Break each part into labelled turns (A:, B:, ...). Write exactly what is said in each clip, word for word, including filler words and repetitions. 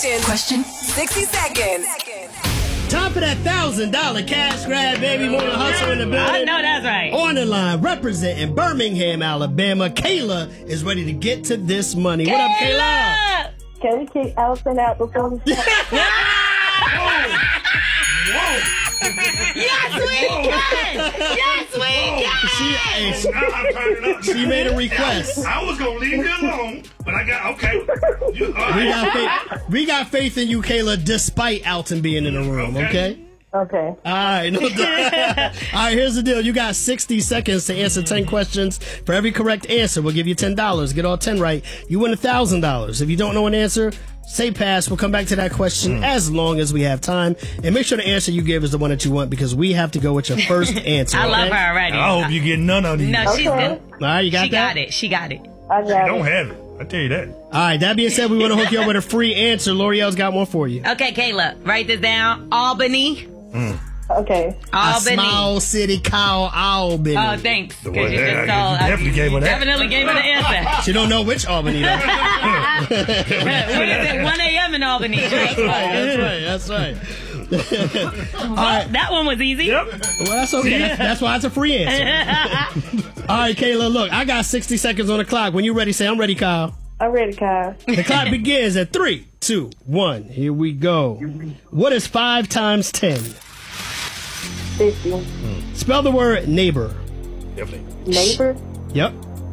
A: question. Question. sixty seconds.
B: Time for that thousand dollar cash grab, baby. More hustle in the building.
C: I know that's right.
B: On the line, representing Birmingham, Alabama, Kayla is ready to get to this money. What up, Kayla?
D: Can we kick Allison out before we start?
E: Whoa! Whoa!
C: Yes, we can! Yes, we can!
B: She, hey, she,
E: Now I'm turning up.
B: she made a request.
E: I was gonna leave you alone, but I got okay. You, all right.
B: We got faith. We got faith in you, Kayla, despite Alton being in the room. Okay.
D: Okay.
B: All right. No, all right. Here's the deal. You got sixty seconds to answer ten questions. For every correct answer, we'll give you ten dollars. Get all ten right, you win a thousand dollars. If you don't know an answer, say pass. We'll come back to that question mm. as long as we have time. And make sure the answer you give is the one that you want, because we have to go with your first answer.
C: I
B: okay?
C: love her already.
E: I hope you get none of these.
C: No,
D: Okay.
C: she's good.
B: All right, you got
C: she
B: that?
C: got it. She got it.
D: I got
E: You
D: it.
E: don't have it. I tell you that.
B: All right, that being said, we want to hook you up with a free answer. L'Oreal's got one for you.
C: Okay, Kayla, write this down. Albany.
E: Mm.
D: Okay.
B: A
C: Albany.
B: small city called Albany.
C: Oh, thanks.
E: The
C: Because
E: one
C: you
E: that-
C: just
E: you
C: told.
E: definitely gave her that.
C: Definitely gave her the answer.
B: She don't know which Albany, though.
C: What is it? one a.m. in Albany.
B: That's right. That's right. That's right. All right.
C: That one was easy.
E: Yep.
B: Well, that's okay. That's, that's why it's a free answer. All right, Kayla, look, I got sixty seconds on the clock. When you're ready, say I'm ready, Kyle.
D: I'm ready, Kyle.
B: The clock begins at three, two, one. Here we go. What is five times ten?
D: fifty.
B: Spell the word neighbor.
E: Definitely.
D: Neighbor.
B: Yep.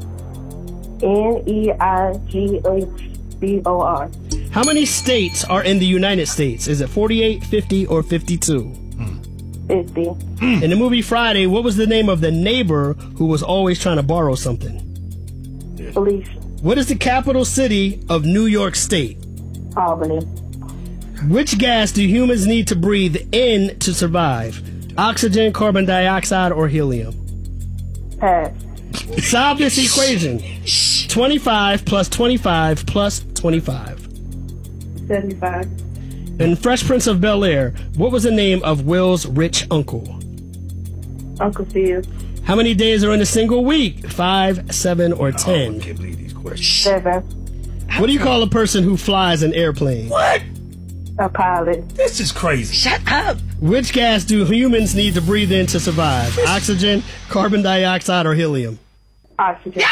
D: N E I G H B O R.
B: How many states are in the United States? Is it forty-eight, fifty, or fifty-two?
D: fifty.
B: In the movie Friday, what was the name of the neighbor who was always trying to borrow something?
D: Felicia.
B: What is the capital city of New York State?
D: Albany.
B: Which gas do humans need to breathe in to survive? Oxygen, carbon dioxide, or helium?
D: Pass.
B: Solve this equation. twenty-five plus twenty-five plus twenty-five.
D: seventy-five.
B: In Fresh Prince of Bel-Air, what was the name of Will's rich uncle?
D: Uncle Phil.
B: How many days are in a single week? Five, seven, or
E: Oh, I
B: ten?
E: can't believe these questions.
D: Seven.
B: What do you call a person who flies an airplane?
E: What?
D: A pilot.
E: This is crazy.
C: Shut up.
B: Which gas do humans need to breathe in to survive? Oxygen, carbon dioxide, or helium?
D: Oxygen.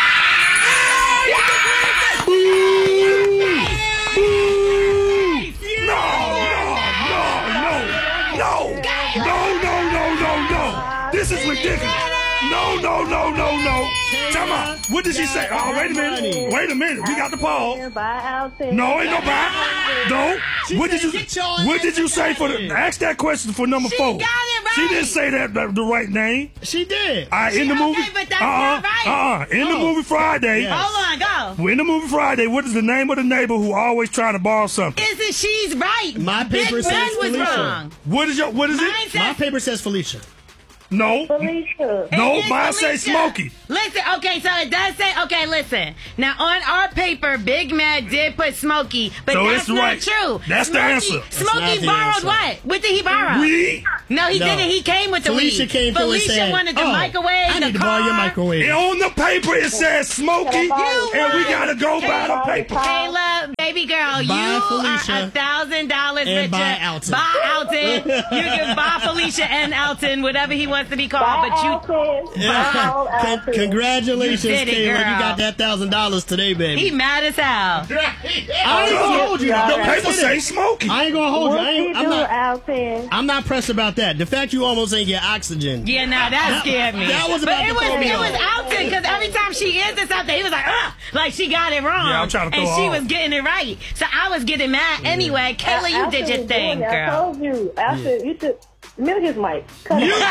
E: No, no, no, no, no. This is ridiculous. No, no, no, no, no. Come on. What did she say? Oh, wait a minute. Wait a minute. We got the pause.
D: Bye, Allison.
E: No, ain't no bye. No. What did you What did you say for the ask that question for number four?
C: got it right.
E: She didn't say that the, the right name.
B: She did.
E: All right, in the
C: Okay,
E: movie.
C: but that's
E: uh-uh,
C: not right.
E: Uh-uh. In the
B: Oh.
E: movie Friday.
B: Yeah.
C: Hold on, go.
E: In the movie Friday, what is the name of the neighbor who always trying to borrow something?
C: Isn't she's right?
B: My paper
C: Big
B: says
C: Ben was
B: Felicia.
C: wrong.
E: What is your what is
C: Mine
E: it?
C: says
B: My paper says Felicia.
E: No.
D: Felicia.
E: No,
C: It is
E: mine say
C: Felicia.
E: Smokey.
C: Listen, okay, so it does say, okay, listen. Now, on our paper, Big Mad did put Smokey, but
E: So
C: that's
E: it's
C: not
E: right.
C: true.
E: That's the
C: Smokey,
E: answer. That's
C: Smokey
B: not the
C: borrowed
B: answer.
C: what? What did he borrow?
E: We
C: No, he
B: No.
C: didn't. He came with the
B: Felicia
C: weed.
B: came through and
C: Felicia
B: said,
C: wanted the
B: oh,
C: microwave,
B: I
C: the
B: need to
C: car.
B: borrow your microwave.
E: on the paper it says Smokey,
D: You
E: and we
C: won.
E: gotta go by the paper.
C: Kayla, baby girl,
B: Buy
C: you
B: Felicia
C: are a thousand dollars
B: and
C: richer.
B: buy Alton.
C: Buy Alton. You can buy Felicia and Alton, whatever he wants to be called.
D: Bye,
C: but you,
D: Allison. Bye,
B: Con-
D: Allison.
B: congratulations,
C: You did it,
B: Kayla. You
C: girl.
B: got that thousand dollars today, baby.
C: he mad as hell.
B: I ain't gonna hold you.
E: The
B: though.
E: paper say Smokey.
B: I ain't gonna hold you.
D: What
B: I
D: you
B: ain't,
D: do,
B: I'm not.
D: Allison?
B: I'm not pressed about that. The fact you almost ain't get oxygen.
C: Yeah, now that scared me.
B: that was
C: but
B: about
C: it
B: to
C: was
B: throw me
C: it
B: off.
C: was Alton because every time she answered something, he was like, ah, like she got it wrong.
E: Yeah, I'm trying to
C: and
E: throw
C: she
E: her
C: was
E: off.
C: getting it right. So I was getting mad anyway. Kayla, you
D: Allison
C: did your
D: was
C: thing,
D: doing it. I
C: girl.
D: told you. Allison, you should mute his mic. Cut
B: You,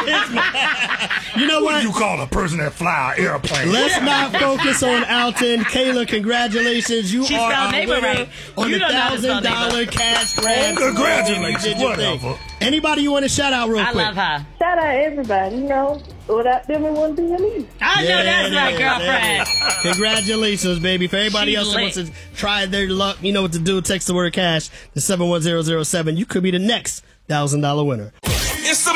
D: it.
B: you know
E: What
B: what?
E: do you call a person that fly an airplane?
B: Let's not focus on Alton. Kayla, congratulations. You
C: She
B: are
C: spelled
B: our
C: neighbor
B: winner
C: right.
B: on
C: You
B: the
C: don't know how to spell
B: thousand dollar
C: neighbor.
B: cash grab.
E: Congratulations.
B: You did your thing.
E: Whatever.
B: Anybody you want to shout out real
C: I
B: quick?
C: love her.
D: Shout out everybody. You know, without them, it wouldn't be me.
C: I know
B: Yeah,
C: that's
B: there
C: right,
B: it is,
C: girlfriend.
B: there it is. Congratulations, baby. For everybody
C: She's
B: else that
C: lit.
B: wants to try their luck, you know what to do. Text the word cash to seven one zero zero seven. You could be the next thousand dollar winner.